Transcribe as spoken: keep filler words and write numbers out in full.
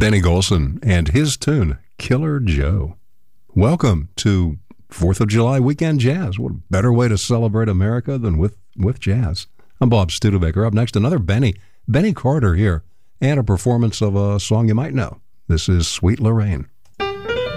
Benny Golson and his tune, Killer Joe. Welcome to fourth of July weekend jazz. What a better way to celebrate America than with, with jazz. I'm Bob Studebaker. Up next, another Benny, Benny Carter here, and a performance of a song you might know. This is Sweet Lorraine.